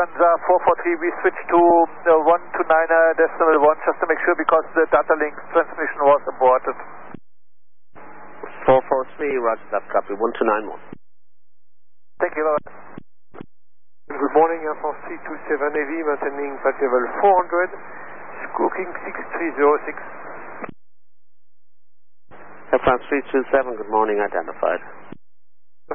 Lufthansa 443, we switched to 129.1 just to make sure because the data link transmission was aborted. 443, roger that, copy, 1291. Thank you, bye-bye. Good morning, Air France 327 Heavy, maintaining flight level 400, Squawking 6306. Air France 327, good morning, identified.